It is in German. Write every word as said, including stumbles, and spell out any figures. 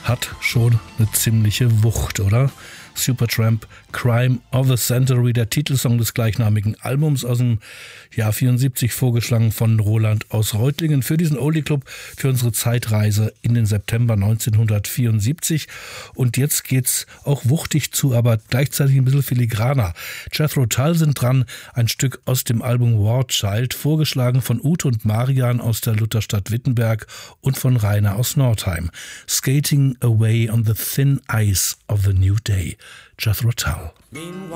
hat schon eine ziemliche Wucht, oder? Supertramp, Crime of the Century, der Titelsong des gleichnamigen Albums aus dem Jahr vierundsiebzig, vorgeschlagen von Roland aus Reutlingen für diesen Oldie Club, für unsere Zeitreise in den September neunzehnhundertvierundsiebzig. Und jetzt geht's auch wuchtig zu, aber gleichzeitig ein bisschen filigraner. Jethro Tull sind dran, ein Stück aus dem Album War Child, vorgeschlagen von Ute und Marian aus der Lutherstadt Wittenberg und von Rainer aus Nordheim. Skating Away on the Thin Ice of the New Day. Jethro Tull.